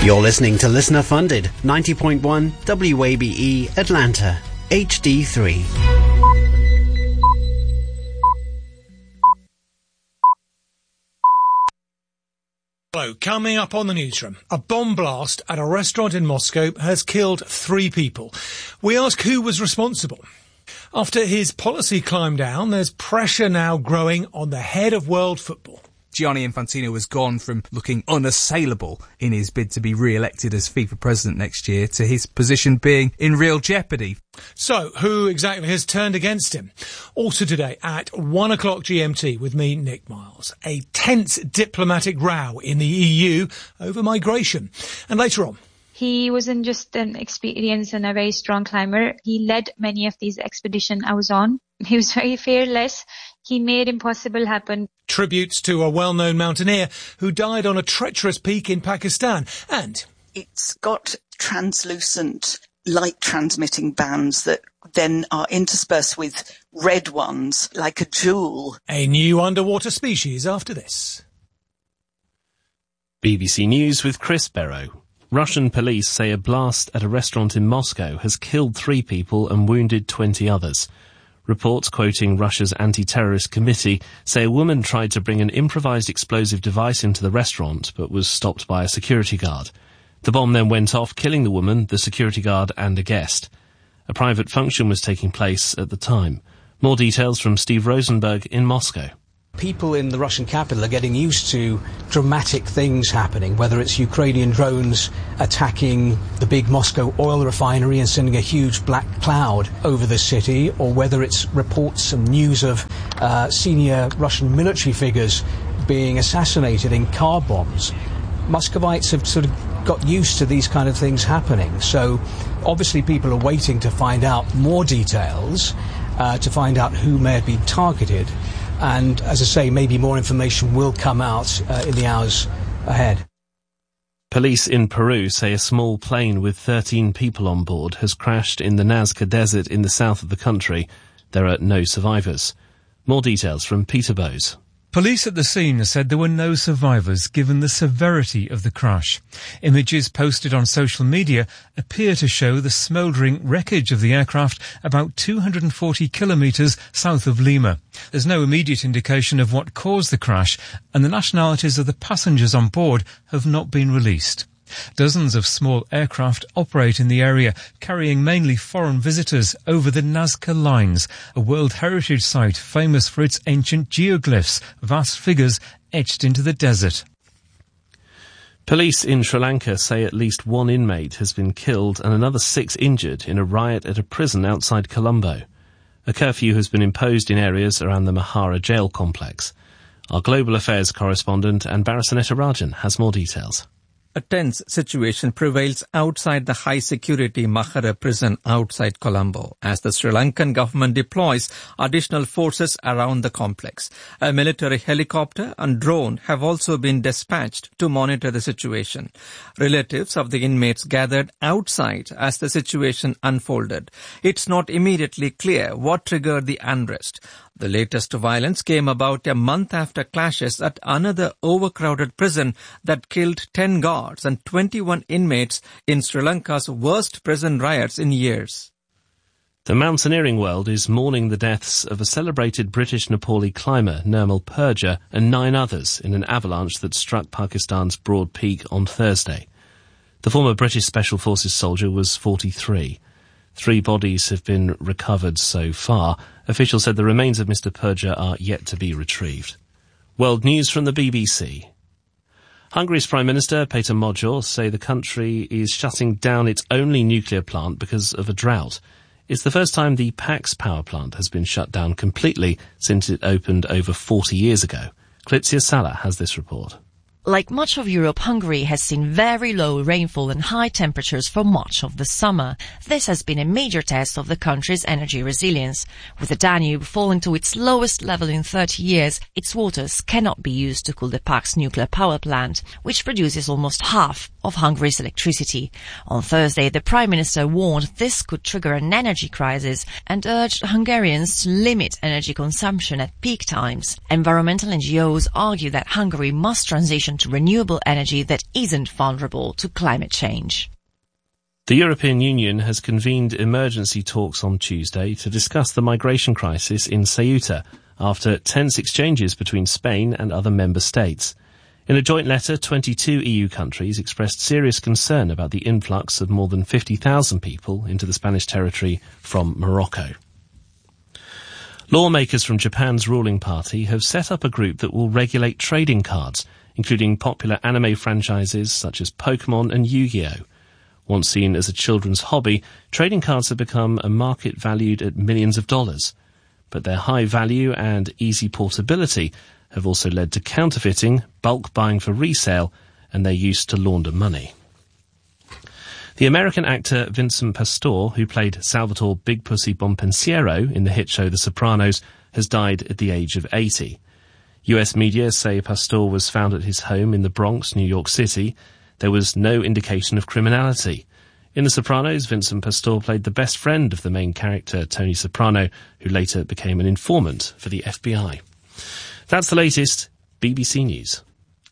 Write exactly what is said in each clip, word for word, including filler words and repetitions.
You're listening to Listener Funded, ninety point one W A B E Atlanta, H D three. Hello, coming up on the newsroom, a bomb blast at a restaurant in Moscow has killed three people. We ask who was responsible. After his policy climbed down, there's pressure now growing on the head of world football. Gianni Infantino has gone from looking unassailable in his bid to be re-elected as FIFA president next year to his position being in real jeopardy. So, who exactly has turned against him? Also today at one o'clock G M T with me, Nick Miles. A tense diplomatic row in the E U over migration. And later on, he wasn't just an experienced and a very strong climber. He led many of these expeditions I was on. He was very fearless. He made impossible happen. Tributes to a well-known mountaineer who died on a treacherous peak in Pakistan. And it's got translucent light-transmitting bands that then are interspersed with red ones, like a jewel. A new underwater species after this. B B C News with Chris Barrow. Russian police say a blast at a restaurant in Moscow has killed three people and wounded twenty others. Reports quoting Russia's anti-terrorist committee say a woman tried to bring an improvised explosive device into the restaurant but was stopped by a security guard. The bomb then went off, killing the woman, the security guard and a guest. A private function was taking place at the time. More details from Steve Rosenberg in Moscow. People in the Russian capital are getting used to dramatic things happening, whether it's Ukrainian drones attacking the big Moscow oil refinery and sending a huge black cloud over the city, or whether it's reports and news of uh, senior Russian military figures being assassinated in car bombs. Muscovites have sort of got used to these kind of things happening. So obviously people are waiting to find out more details, uh, to find out who may have been targeted. And, as I say, maybe more information will come out uh, in the hours ahead. Police in Peru say a small plane with thirteen people on board has crashed in the Nazca Desert in the south of the country. There are no survivors. More details from Peter Bowes. Police at the scene said there were no survivors given the severity of the crash. Images posted on social media appear to show the smouldering wreckage of the aircraft about two hundred forty kilometres south of Lima. There's no immediate indication of what caused the crash, and the nationalities of the passengers on board have not been released. Dozens of small aircraft operate in the area, carrying mainly foreign visitors over the Nazca Lines, a World Heritage Site famous for its ancient geoglyphs, vast figures etched into the desert. Police in Sri Lanka say at least one inmate has been killed and another six injured in a riot at a prison outside Colombo. A curfew has been imposed in areas around the Mahara jail complex. Our Global Affairs correspondent Anbara Rajan has more details. A tense situation prevails outside the high-security Mahara prison outside Colombo as the Sri Lankan government deploys additional forces around the complex. A military helicopter and drone have also been dispatched to monitor the situation. Relatives of the inmates gathered outside as the situation unfolded. It's not immediately clear what triggered the unrest. The latest violence came about a month after clashes at another overcrowded prison that killed ten guards and twenty-one inmates in Sri Lanka's worst prison riots in years. The mountaineering world is mourning the deaths of a celebrated British Nepali climber, Nirmal Purja, and nine others in an avalanche that struck Pakistan's Broad Peak on Thursday. The former British Special Forces soldier was forty-three. Three bodies have been recovered so far. Officials said the remains of Mister Purja are yet to be retrieved. World news from the B B C. Hungary's Prime Minister, Peter Magyar, say the country is shutting down its only nuclear plant because of a drought. It's the first time the Pax power plant has been shut down completely since it opened over forty years ago. Klitsia Salah has this report. Like much of Europe, Hungary has seen very low rainfall and high temperatures for much of the summer. This has been a major test of the country's energy resilience. With the Danube falling to its lowest level in thirty years, its waters cannot be used to cool the Pax nuclear power plant, which produces almost half of Hungary's electricity. On Thursday, the Prime Minister warned this could trigger an energy crisis and urged Hungarians to limit energy consumption at peak times. Environmental N G Os argue that Hungary must transition transition to renewable energy that isn't vulnerable to climate change. The European Union has convened emergency talks on Tuesday to discuss the migration crisis in Ceuta after tense exchanges between Spain and other member states. In a joint letter, twenty-two E U countries expressed serious concern about the influx of more than fifty thousand people into the Spanish territory from Morocco. Lawmakers from Japan's ruling party have set up a group that will regulate trading cards, including popular anime franchises such as Pokemon and Yu-Gi-Oh! Once seen as a children's hobby, trading cards have become a market valued at millions of dollars. But their high value and easy portability have also led to counterfeiting, bulk buying for resale, and their use to launder money. The American actor Vincent Pastore, who played Salvatore Big Pussy Bonpensiero in the hit show The Sopranos, has died at the age of eighty. U S media say Pastore was found at his home in the Bronx, New York City. There was no indication of criminality. In The Sopranos, Vincent Pastore played the best friend of the main character, Tony Soprano, who later became an informant for the F B I. That's the latest. B B C News.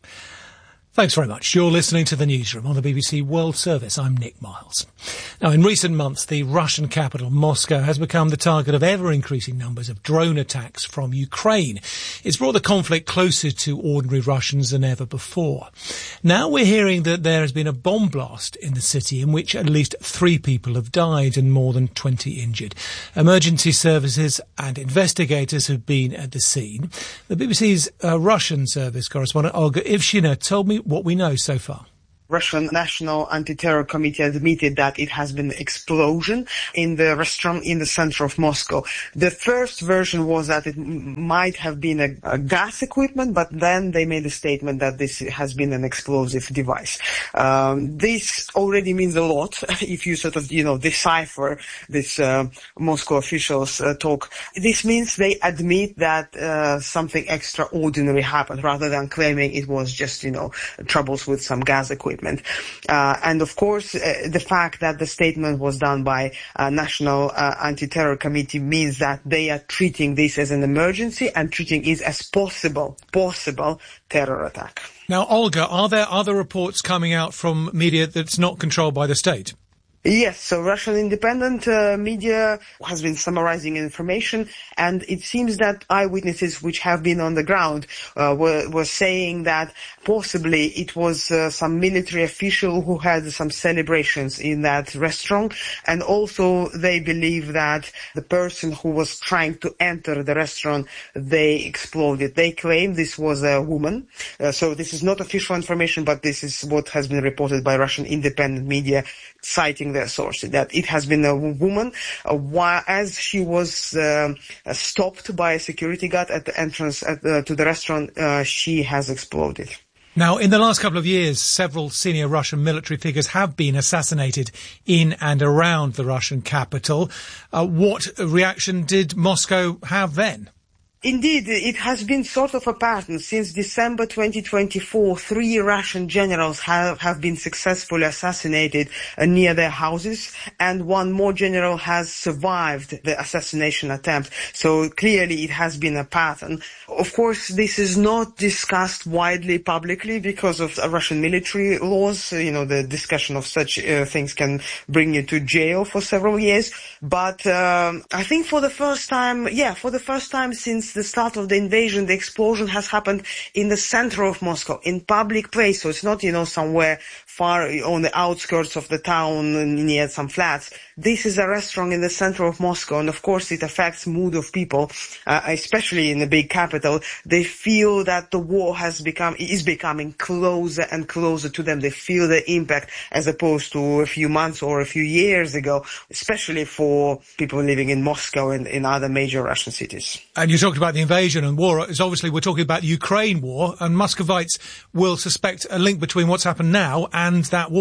Thanks very much. You're listening to The Newsroom on the B B C World Service. I'm Nick Miles. Now, in recent months, the Russian capital, Moscow, has become the target of ever-increasing numbers of drone attacks from Ukraine. It's brought the conflict closer to ordinary Russians than ever before. Now we're hearing that there has been a bomb blast in the city in which at least three people have died and more than twenty injured. Emergency services and investigators have been at the scene. The B B C's uh, Russian service correspondent, Olga Ivshina, told me what we know so far. Russian National Anti-Terror Committee admitted that it has been an explosion in the restaurant in the center of Moscow. The first version was that it m- might have been a, a gas equipment, but then they made a statement that this has been an explosive device. Um, this already means a lot if you sort of, you know, decipher this uh, Moscow officials uh, talk. This means they admit that uh, something extraordinary happened rather than claiming it was just, you know, troubles with some gas equipment. Uh, and of course, uh, the fact that the statement was done by a National uh, Anti-Terror Committee means that they are treating this as an emergency and treating it as possible, possible terror attack. Now, Olga, are there other reports coming out from media that's not controlled by the state? Yes, so Russian independent uh, media has been summarizing information, and it seems that eyewitnesses which have been on the ground uh, were, were saying that possibly it was uh, some military official who had some celebrations in that restaurant, and also they believe that the person who was trying to enter the restaurant, they exploded. They claim this was a woman, uh, so this is not official information, but this is what has been reported by Russian independent media, citing their source, that it has been a woman, uh, while as she was uh, stopped by a security guard at the entrance at, uh, to the restaurant, uh, she has exploded. Now, in the last couple of years, several senior Russian military figures have been assassinated in and around the Russian capital. Uh, what reaction did Moscow have then? Indeed, it has been sort of a pattern. Since December twenty twenty-four, three Russian generals have, have been successfully assassinated uh, near their houses, and one more general has survived the assassination attempt. So clearly it has been a pattern. Of course, this is not discussed widely publicly because of uh, Russian military laws. You know, the discussion of such uh, things can bring you to jail for several years. But um, I think for the first time, yeah, for the first time since the start of the invasion, the explosion has happened in the center of Moscow, in public place. So it's not, you know, somewhere far on the outskirts of the town near some flats. This is a restaurant in the center of Moscow, and of course it affects mood of people, uh, especially in the big capital. They feel that the war has become, is becoming closer and closer to them. They feel the impact as opposed to a few months or a few years ago, especially for people living in Moscow and in other major Russian cities. And you talked about the invasion and war. It's obviously we're talking about the Ukraine war, and Muscovites will suspect a link between what's happened now and that war.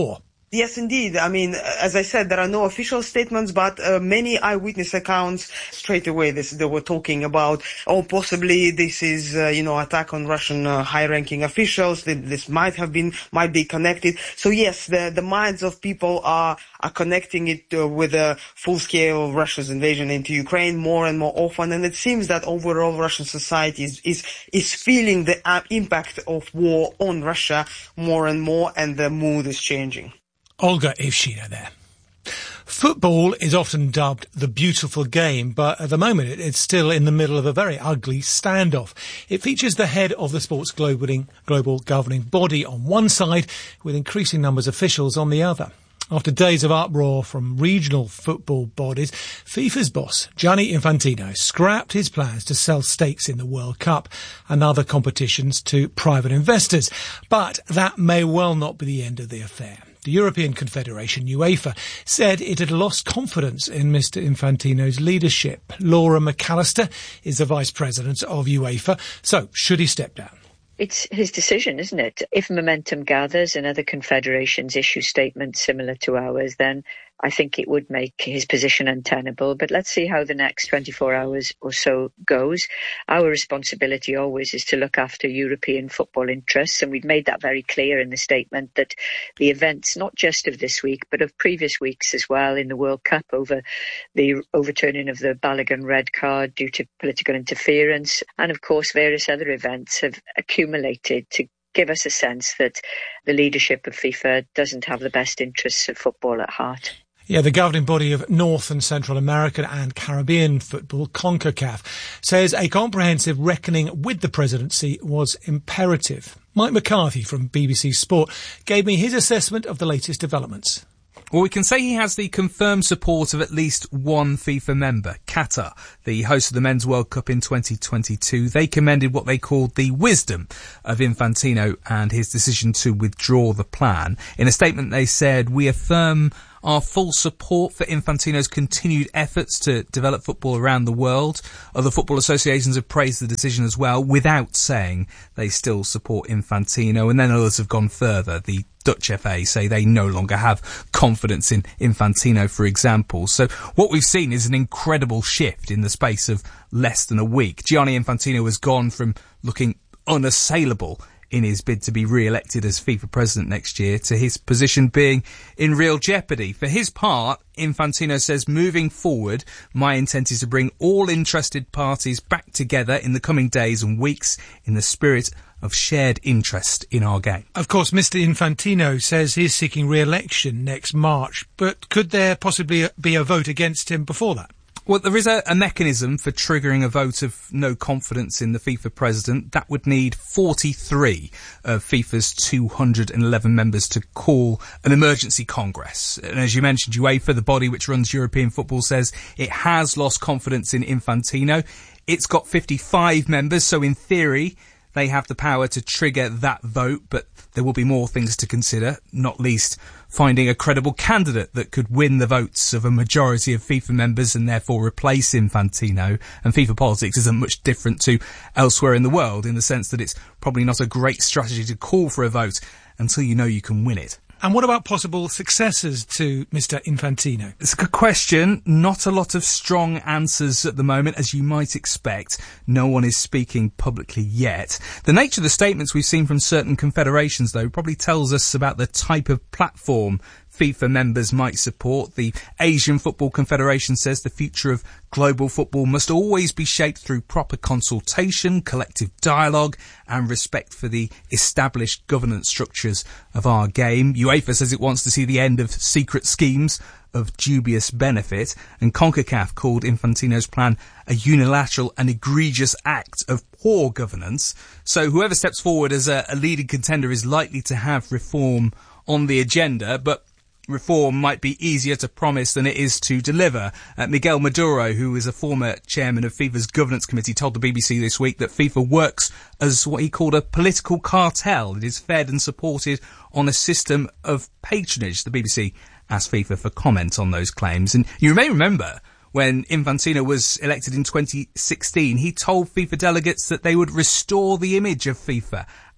Yes, indeed. I mean, as I said, there are no official statements, but uh, many eyewitness accounts straight away this, they were talking about, oh, possibly this is, uh, you know, attack on Russian uh, high-ranking officials. This might have been, might be connected. So yes, the, the minds of people are, are connecting it uh, with a full-scale Russia's invasion into Ukraine more and more often. And it seems that overall Russian society is, is, is feeling the uh, impact of war on Russia more and more, and the mood is changing. Olga Ivshina there. Football is often dubbed the beautiful game, but at the moment it, it's still in the middle of a very ugly standoff. It features the head of the sport's global, global governing body on one side, with increasing numbers of officials on the other. After days of uproar from regional football bodies, FIFA's boss, Gianni Infantino, scrapped his plans to sell stakes in the World Cup and other competitions to private investors. But that may well not be the end of the affair. The European Confederation, UEFA, said it had lost confidence in Mister Infantino's leadership. Laura McAllister is the vice president of UEFA. So, should he step down? It's his decision, isn't it? If momentum gathers and other confederations issue statements similar to ours, then I think it would make his position untenable. But let's see how the next twenty-four hours or so goes. Our responsibility always is to look after European football interests, and we've made that very clear in the statement that the events, not just of this week, but of previous weeks as well in the World Cup, over the overturning of the Balogun red card due to political interference, and of course various other events have accumulated to give us a sense that the leadership of FIFA doesn't have the best interests of football at heart. Yeah, the governing body of North and Central American and Caribbean football, CONCACAF, says a comprehensive reckoning with the presidency was imperative. Mike McCarthy from B B C Sport gave me his assessment of the latest developments. Well, we can say he has the confirmed support of at least one FIFA member, Qatar, the host of the Men's World Cup in twenty twenty-two. They commended what they called the wisdom of Infantino and his decision to withdraw the plan. In a statement, they said, "We affirm our full support for Infantino's continued efforts to develop football around the world." Other football associations have praised the decision as well, without saying they still support Infantino. And then others have gone further. The Dutch F A say they no longer have confidence in Infantino, for example. So what we've seen is an incredible shift in the space of less than a week. Gianni Infantino has gone from looking unassailable in his bid to be re-elected as FIFA president next year to his position being in real jeopardy. For his part, Infantino says, moving forward, my intent is to bring all interested parties back together in the coming days and weeks in the spirit of shared interest in our game. Of course, Mister Infantino says he's seeking re-election next March, but could there possibly be a vote against him before that? Well, there is a, a mechanism for triggering a vote of no confidence in the FIFA president. That would need forty-three of FIFA's two hundred eleven members to call an emergency congress. And as you mentioned, UEFA, the body which runs European football, says it has lost confidence in Infantino. It's got fifty-five members, so in theory they have the power to trigger that vote, but there will be more things to consider, not least finding a credible candidate that could win the votes of a majority of FIFA members and therefore replace Infantino. And FIFA politics isn't much different to elsewhere in the world, in the sense that it's probably not a great strategy to call for a vote until you know you can win it. And what about possible successors to Mister Infantino? It's a good question. Not a lot of strong answers at the moment, as you might expect. No one is speaking publicly yet. The nature of the statements we've seen from certain confederations, though, probably tells us about the type of platform FIFA members might support. The Asian Football Confederation says the future of global football must always be shaped through proper consultation, collective dialogue, and respect for the established governance structures of our game. UEFA says it wants to see the end of secret schemes of dubious benefit, and CONCACAF called Infantino's plan a unilateral and egregious act of poor governance. So whoever steps forward as a, a leading contender is likely to have reform on the agenda, but reform might be easier to promise than it is to deliver. Uh, Miguel Maduro, who is a former chairman of FIFA's governance committee, told the B B C this week that FIFA works as what he called a political cartel. It is fed and supported on a system of patronage. The B B C asked FIFA for comment on those claims. And you may remember when Infantino was elected in twenty sixteen, he told FIFA delegates that they would restore the image of FIFA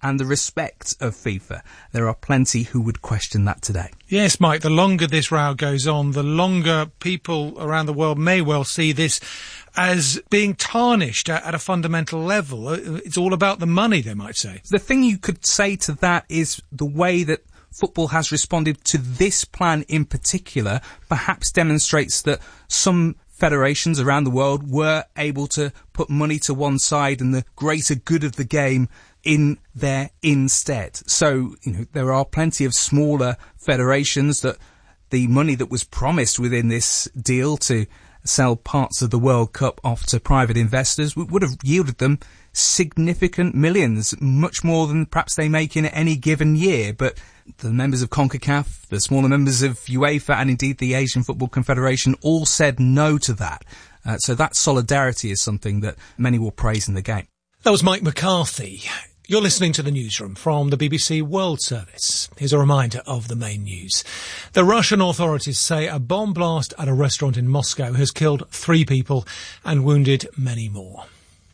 and the respect of FIFA. There are plenty who would question that today. Yes, Mike, the longer this row goes on, the longer people around the world may well see this as being tarnished at, at a fundamental level. It's all about the money, they might say. The thing you could say to that is the way that football has responded to this plan in particular perhaps demonstrates that some federations around the world were able to put money to one side and the greater good of the game in there instead. So, you know, there are plenty of smaller federations that the money that was promised within this deal to sell parts of the World Cup off to private investors would have yielded them significant millions, much more than perhaps they make in any given year. But the members of CONCACAF, the smaller members of UEFA, and indeed the Asian Football Confederation all said no to that. Uh, so that solidarity is something that many will praise in the game. That was Mike McCarthy. You're listening to the newsroom from the B B C World Service. Here's a reminder of the main news. The Russian authorities say a bomb blast at a restaurant in Moscow has killed three people and wounded many more.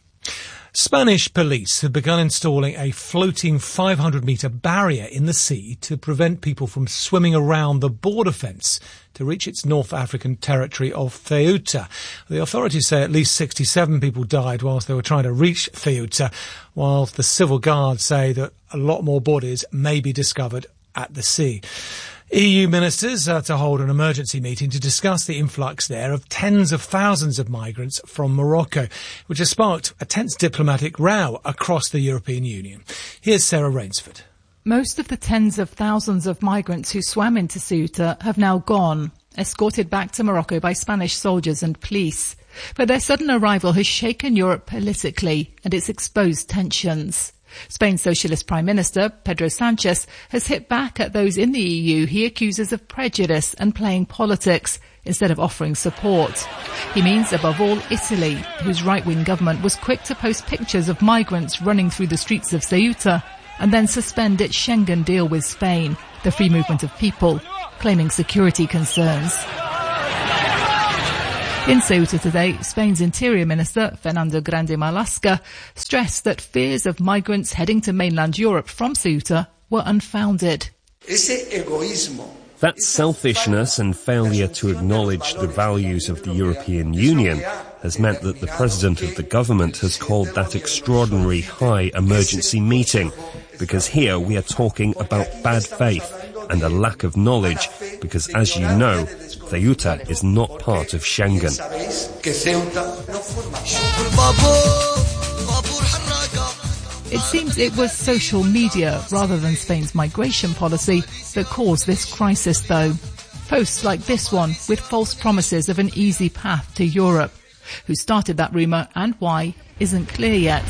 Spanish police have begun installing a floating five hundred metre barrier in the sea to prevent people from swimming around the border fence to reach its North African territory of Ceuta. The authorities say at least sixty-seven people died whilst they were trying to reach Ceuta, whilst the civil guards say that a lot more bodies may be discovered at the sea. E U ministers are to hold an emergency meeting to discuss the influx there of tens of thousands of migrants from Morocco, which has sparked a tense diplomatic row across the European Union. Here's Sarah Rainsford. Most of the tens of thousands of migrants who swam into Ceuta have now gone, escorted back to Morocco by Spanish soldiers and police. But their sudden arrival has shaken Europe politically and it's exposed tensions. Spain's Socialist Prime Minister, Pedro Sanchez, has hit back at those in the E U he accuses of prejudice and playing politics instead of offering support. He means, above all, Italy, whose right-wing government was quick to post pictures of migrants running through the streets of Ceuta and then suspend its Schengen deal with Spain, the free movement of people, claiming security concerns. In Ceuta today, Spain's Interior Minister, Fernando Grande Marlaska, stressed that fears of migrants heading to mainland Europe from Ceuta were unfounded. That selfishness and failure to acknowledge the values of the European Union has meant that the President of the government has called that extraordinary high emergency meeting, because here we are talking about bad faith and a lack of knowledge, because, as you know, Ceuta is not part of Schengen. It seems it was social media rather than Spain's migration policy that caused this crisis, though. Posts like this one with false promises of an easy path to Europe. Who started that rumour and why isn't clear yet.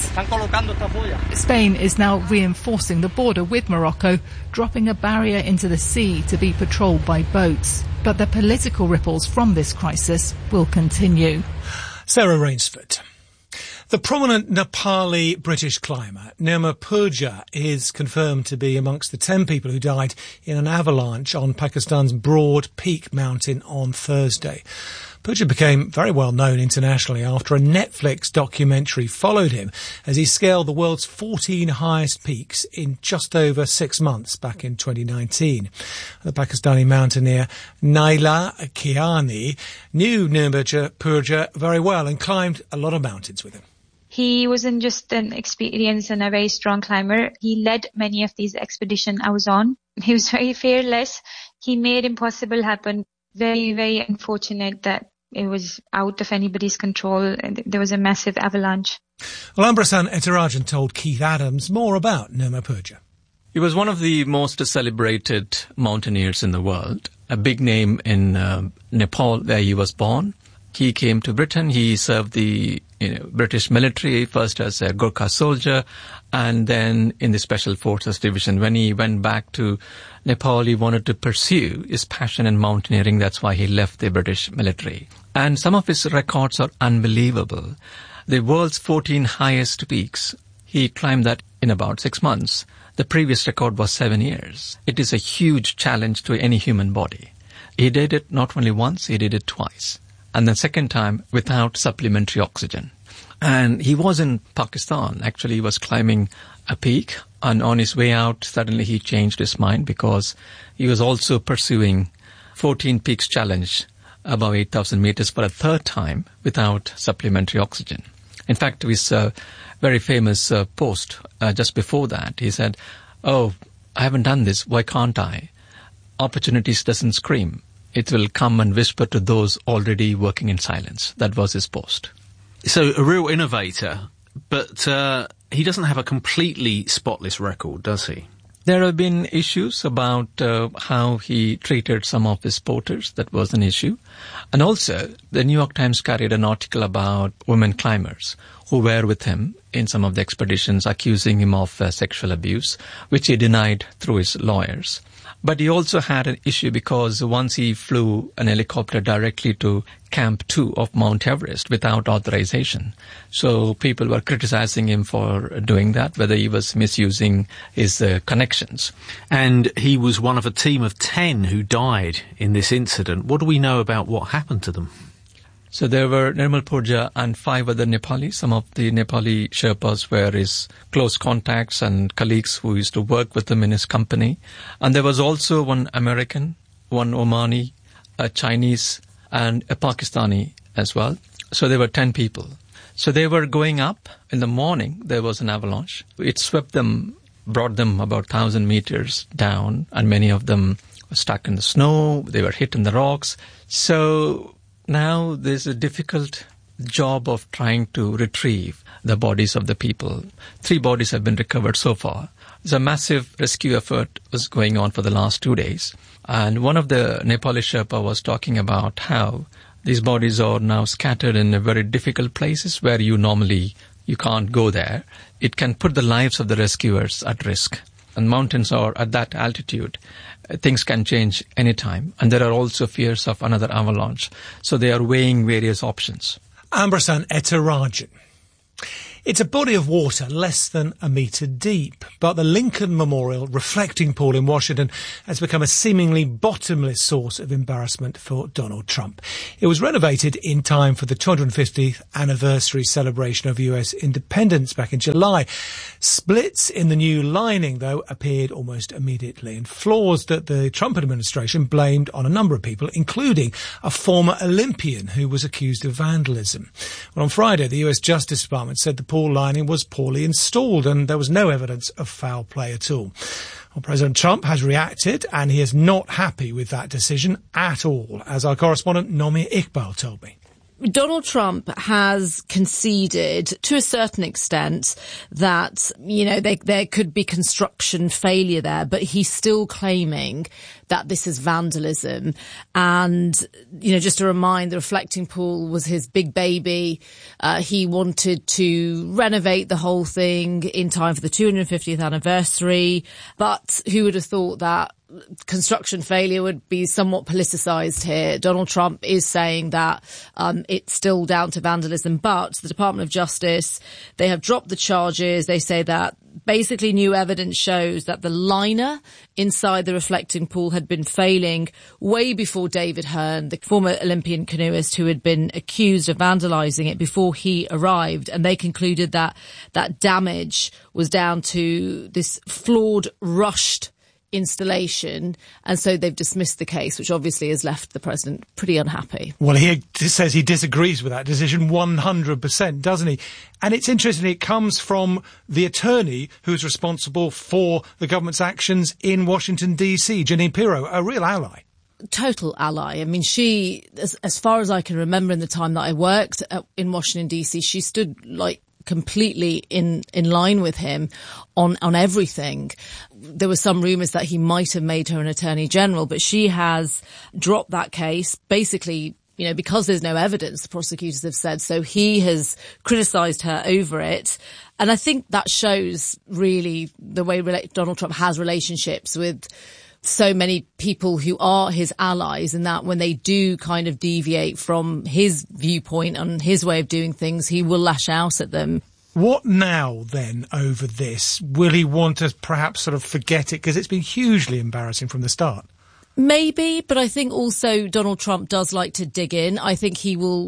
Spain is now reinforcing the border with Morocco, dropping a barrier into the sea to be patrolled by boats. But the political ripples from this crisis will continue. Sarah Rainsford. The prominent Nepali British climber, Nirma Purja, is confirmed to be amongst the ten people who died in an avalanche on Pakistan's Broad Peak mountain on Thursday. Purja became very well known internationally after a Netflix documentary followed him as he scaled the world's fourteen highest peaks in just over six months back in twenty nineteen. The Pakistani mountaineer Naila Kiani knew Nirma Purja very well and climbed a lot of mountains with him. He wasn't just an experienced and a very strong climber. He led many of these expeditions I was on. He was very fearless. He made impossible happen. Very, very unfortunate that it was out of anybody's control. There was a massive avalanche. Well, Ambrasan Etarajan told Keith Adams more about Nirma Purja. He was one of the most celebrated mountaineers in the world, a big name in uh, Nepal where he was born. He came to Britain. He served the you know, British military, first as a Gurkha soldier, and then in the Special Forces Division. When he went back to Nepal, he wanted to pursue his passion in mountaineering. That's why he left the British military. And some of his records are unbelievable. The world's fourteen highest peaks, he climbed that in about six months. The previous record was seven years. It is a huge challenge to any human body. He did it not only once, he did it twice. And the second time without supplementary oxygen. And he was in Pakistan. Actually, he was climbing a peak And on his way out, suddenly he changed his mind because he was also pursuing fourteen Peaks Challenge above eight thousand meters for a third time without supplementary oxygen. In fact, his uh, very famous uh, post uh, just before that, he said, "Oh, I haven't done this. Why can't I? Opportunities doesn't scream. It will come and whisper to those already working in silence." That was his post. So a real innovator, but uh, he doesn't have a completely spotless record, does he? There have been issues about uh, how he treated some of his porters. That was an issue. And also, the New York Times carried an article about women climbers who were with him in some of the expeditions, accusing him of uh, sexual abuse, which he denied through his lawyers. But he also had an issue because once he flew an helicopter directly to Camp two of Mount Everest without authorization. So people were criticizing him for doing that, whether he was misusing his uh, connections. And he was one of a team of ten who died in this incident. What do we know about what happened to them? So there were Nirmal Purja and five other Nepali. Some of the Nepali Sherpas were his close contacts and colleagues who used to work with him in his company. And there was also one American, one Omani, a Chinese, and a Pakistani as well. So there were ten people. So they were going up. In the morning, there was an avalanche. It swept them, brought them about one thousand meters down, and many of them were stuck in the snow. They were hit in the rocks. So now there's a difficult job of trying to retrieve the bodies of the people. Three bodies have been recovered so far. There's a massive rescue effort was going on for the last two days. And one of the Nepali Sherpa was talking about how these bodies are now scattered in very difficult places where you normally, you can't go there. It can put the lives of the rescuers at risk. And mountains are at that altitude. Things can change anytime. And there are also fears of another avalanche. So they are weighing various options. Ambrasan Ethirajan. It's a body of water less than a metre deep, but the Lincoln Memorial reflecting pool in Washington has become a seemingly bottomless source of embarrassment for Donald Trump. It was renovated in time for the two hundred fiftieth anniversary celebration of U S independence back in July. Splits in the new lining, though, appeared almost immediately, and flaws that the Trump administration blamed on a number of people, including a former Olympian who was accused of vandalism. Well, on Friday, the U S Justice Department said the pool lining was poorly installed and there was no evidence of foul play at all. Well, President Trump has reacted and he is not happy with that decision at all, as our correspondent Nomi Iqbal told me. Donald Trump has conceded to a certain extent that, you know, they, there could be construction failure there, but he's still claiming that this is vandalism. And, you know, just to remind, the reflecting pool was his big baby. Uh, he wanted to renovate the whole thing in time for the two hundred fiftieth anniversary. But who would have thought that construction failure would be somewhat politicised here? Donald Trump is saying that um, it's still down to vandalism, but the Department of Justice, they have dropped the charges. They say that basically new evidence shows that the liner inside the reflecting pool had been failing way before David Hearn, the former Olympian canoeist who had been accused of vandalising it before he arrived. And they concluded that that damage was down to this flawed, rushed installation, and so they've dismissed the case, which obviously has left the president pretty unhappy. Well, he says he disagrees with that decision one hundred percent, doesn't he? And it's interesting, it comes from the attorney who's responsible for the government's actions in Washington, D C, Jeanine Pirro, a real ally. Total ally. I mean, she, as, as far as I can remember in the time that I worked at, in Washington, D C, she stood like completely in, in line with him on, on everything. There were some rumours that he might have made her an attorney general, but she has dropped that case basically, you know, because there's no evidence, the prosecutors have said. So he has criticised her over it. And I think that shows really the way Donald Trump has relationships with so many people who are his allies, and that when they do kind of deviate from his viewpoint and his way of doing things, he will lash out at them. What now, then, over this? Will he want to perhaps sort of forget it? Because it's been hugely embarrassing from the start. Maybe, but I think also Donald Trump does like to dig in. I think he will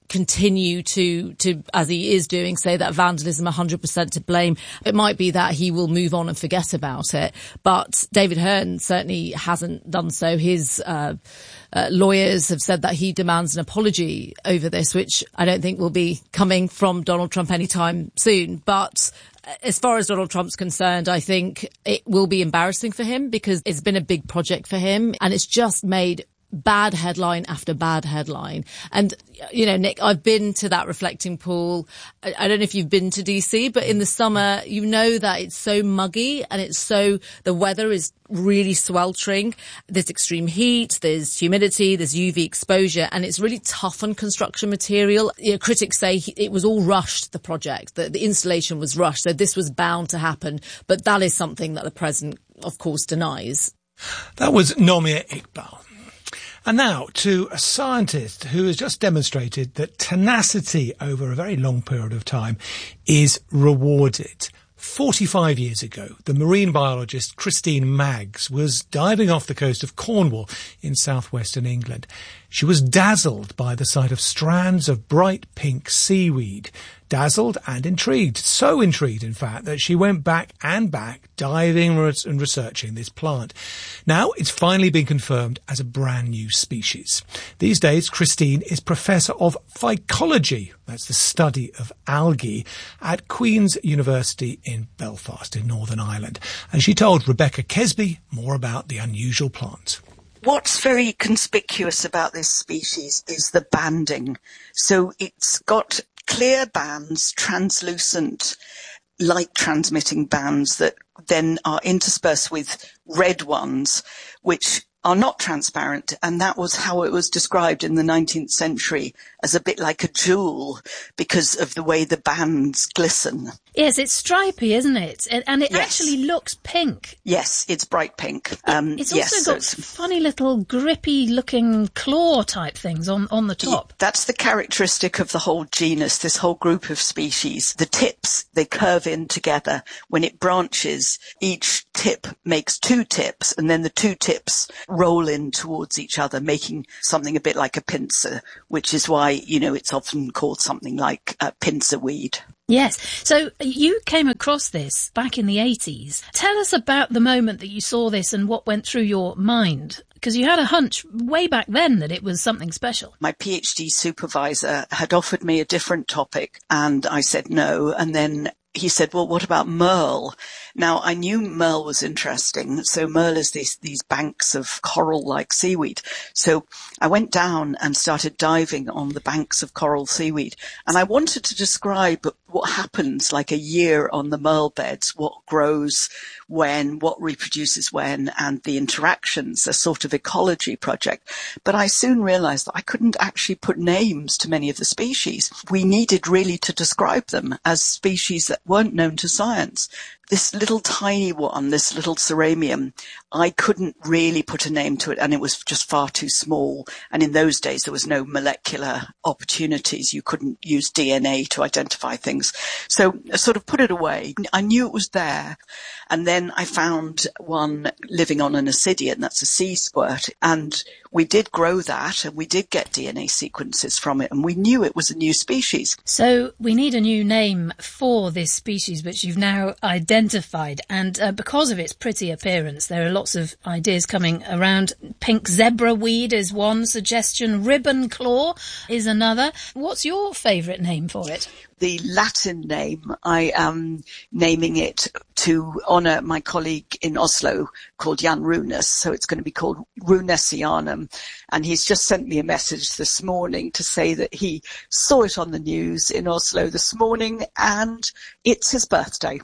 continue to, to, as he is doing, say that vandalism one hundred percent to blame. It might be that he will move on and forget about it. But David Hearn certainly hasn't done so. His uh, uh, lawyers have said that he demands an apology over this, which I don't think will be coming from Donald Trump anytime soon. But as far as Donald Trump's concerned, I think it will be embarrassing for him because it's been a big project for him and it's just made bad headline after bad headline. And, you know, Nick, I've been to that reflecting pool. I, I don't know if you've been to D C, but in the summer, you know that it's so muggy and it's so, the weather is really sweltering. There's extreme heat, there's humidity, there's U V exposure, and it's really tough on construction material. You know, critics say he, it was all rushed, the project, the, the installation was rushed, so this was bound to happen. But that is something that the president, of course, denies. That was Nomia Iqbal. And now to a scientist who has just demonstrated that tenacity over a very long period of time is rewarded. forty-five years ago, the marine biologist Christine Maggs was diving off the coast of Cornwall in southwestern England. She was dazzled by the sight of strands of bright pink seaweed. Dazzled and intrigued. So intrigued, in fact, that she went back and back diving and researching this plant. Now, it's finally been confirmed as a brand new species. These days, Christine is Professor of Phycology, that's the study of algae, at Queen's University in Belfast in Northern Ireland. And she told Rebecca Kesby more about the unusual plant. What's very conspicuous about this species is the banding. So it's got clear bands, translucent, light-transmitting bands that then are interspersed with red ones, which are not transparent, and that was how it was described in the nineteenth century, as a bit like a jewel because of the way the bands glisten. Yes, it's stripy, isn't it? And it yes. actually looks pink. Yes, it's bright pink. Um, it's yes, also got so funny little grippy-looking claw-type things on, on the top. That's the characteristic of the whole genus, this whole group of species. The tips, they curve in together. When it branches, each tip makes two tips, and then the two tips roll in towards each other, making something a bit like a pincer, which is why, you know, it's often called something like uh, pincer weed. Yes. So you came across this back in the eighties. Tell us about the moment that you saw this and what went through your mind. Because you had a hunch way back then that it was something special. My PhD supervisor had offered me a different topic and I said no. And then he said, well, what about Merle? Now, I knew Merle was interesting. So Merle is these, these banks of coral-like seaweed. So I went down and started diving on the banks of coral seaweed. And I wanted to describe what happens like a year on the Merle beds, what grows when, what reproduces when, and the interactions, a sort of ecology project. But I soon realized that I couldn't actually put names to many of the species. We needed really to describe them as species that weren't known to science. This little tiny one, this little ceramium, I couldn't really put a name to it, and it was just far too small. And in those days, there was no molecular opportunities. You couldn't use D N A to identify things. So I sort of put it away. I knew it was there. And then I found one living on an ascidian, that's a sea squirt. And we did grow that, and we did get D N A sequences from it, and we knew it was a new species. So we need a new name for this species, which you've now identified. Identified, and uh, because of its pretty appearance, there are lots of ideas coming around. Pink zebra weed is one suggestion. Ribbon claw is another. What's your favourite name for it? The Latin name, I am naming it to honour my colleague in Oslo called Jan Runes, so it's going to be called Runesianum. And he's just sent me a message this morning to say that he saw it on the news in Oslo this morning, and it's his birthday.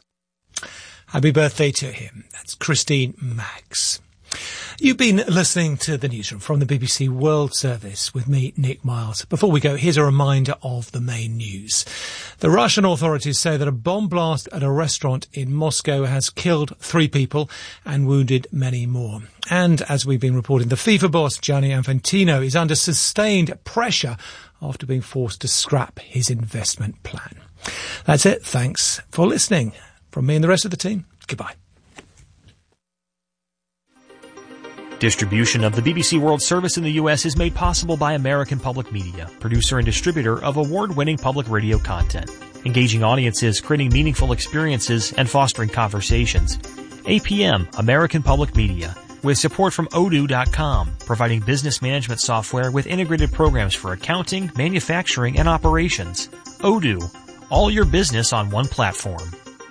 Happy birthday to him. That's Christine Maggs. You've been listening to the newsroom from the B B C World Service with me, Nick Miles. Before we go, here's a reminder of the main news. The Russian authorities say that a bomb blast at a restaurant in Moscow has killed three people and wounded many more. And as we've been reporting, the FIFA boss, Gianni Infantino, is under sustained pressure after being forced to scrap his investment plan. That's it. Thanks for listening. From me and the rest of the team, goodbye. Distribution of the B B C World Service in the U S is made possible by American Public Media, producer and distributor of award-winning public radio content, engaging audiences, creating meaningful experiences, and fostering conversations. A P M, American Public Media, with support from Odoo dot com, providing business management software with integrated programs for accounting, manufacturing, and operations. Odoo, all your business on one platform.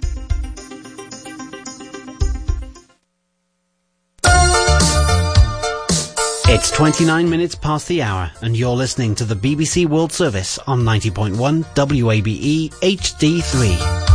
It's twenty-nine minutes past the hour, and you're listening to the B B C World Service on ninety point one W A B E H D three.